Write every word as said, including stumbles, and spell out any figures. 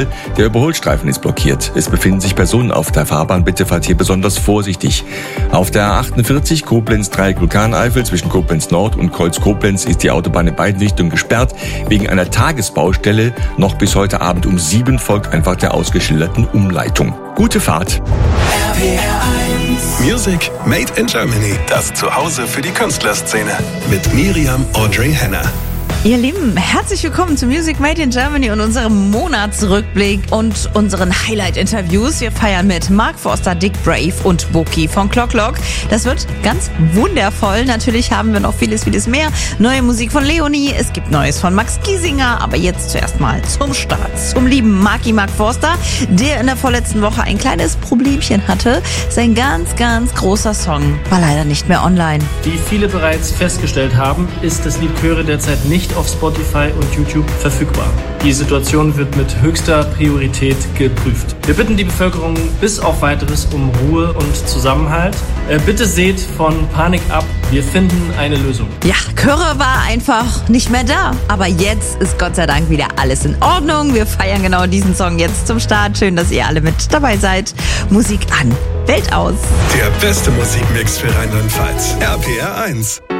Der Überholstreifen ist blockiert. Es befinden sich Personen auf der Fahrbahn. Bitte fahrt hier besonders vorsichtig. Auf der A achtundvierzig Koblenz-Dreieck-Vulkaneifel zwischen Koblenz Nord und Kreuz-Koblenz ist die Autobahn in beiden Richtungen gesperrt. Wegen einer Tagesbaustelle noch bis heute Abend um sieben folgt einfach der ausgeschilderten Umleitung. Gute Fahrt. R P R eins. Music Made in Germany. Das Zuhause für die Künstlerszene. Mit Miriam Audrey Henner. Ihr Lieben, herzlich willkommen zu Music Made in Germany und unserem Monatsrückblick und unseren Highlight-Interviews. Wir feiern mit Mark Forster, Dick Brave und Boki von Clock Clock. Das wird ganz wundervoll. Natürlich haben wir noch vieles, vieles mehr. Neue Musik von Leonie, es gibt Neues von Max Giesinger. Aber jetzt zuerst mal zum Start. Zum lieben Marky Mark Forster, der in der vorletzten Woche ein kleines Problemchen hatte. Sein ganz, ganz großer Song war leider nicht mehr online. Wie viele bereits festgestellt haben, ist das Lied Chöre derzeit nicht auf Spotify und YouTube verfügbar. Die Situation wird mit höchster Priorität geprüft. Wir bitten die Bevölkerung bis auf Weiteres um Ruhe und Zusammenhalt. Äh, bitte seht von Panik ab. Wir finden eine Lösung. Ja, Chöre war einfach nicht mehr da. Aber jetzt ist Gott sei Dank wieder alles in Ordnung. Wir feiern genau diesen Song jetzt zum Start. Schön, dass ihr alle mit dabei seid. Musik an, Welt aus. Der beste Musikmix für Rheinland-Pfalz. R P R eins.